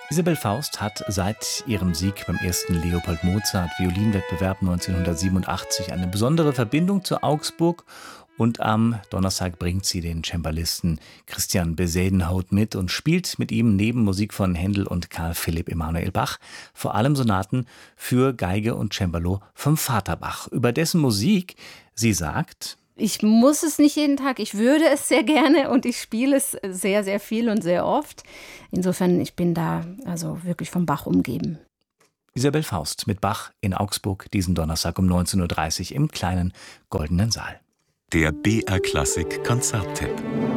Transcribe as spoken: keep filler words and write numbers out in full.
Isabel Faust hat seit ihrem Sieg beim ersten Leopold Mozart Violinwettbewerb neunzehnhundertsiebenundachtzig eine besondere Verbindung zu Augsburg, und am Donnerstag bringt sie den Cembalisten Christian Besadenhout mit und spielt mit ihm neben Musik von Händel und Karl Philipp Emanuel Bach vor allem Sonaten für Geige und Cembalo vom Vater Bach. Über dessen Musik sie sagt: Ich muss es nicht jeden Tag, ich würde es sehr gerne und ich spiele es sehr, sehr viel und sehr oft. Insofern, ich bin da also wirklich vom Bach umgeben. Isabel Faust mit Bach in Augsburg diesen Donnerstag um neunzehn Uhr dreißig im kleinen Goldenen Saal. Der B R Klassik Konzerttipp.